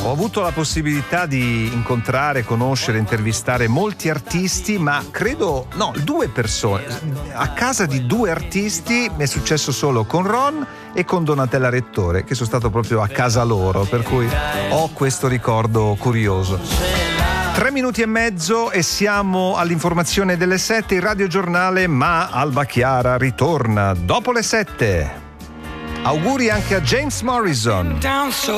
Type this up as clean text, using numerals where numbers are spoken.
Ho avuto la possibilità di incontrare, conoscere, intervistare molti artisti, ma credo, no, 2 persone. A casa di 2 artisti mi è successo solo con Ron e con Donatella Rettore, che sono stato proprio a casa loro, per cui ho questo ricordo curioso. 3 minuti e mezzo e siamo all'informazione delle 7, il radiogiornale, ma Alba Chiara ritorna dopo le 7. Auguri anche a James Morrison.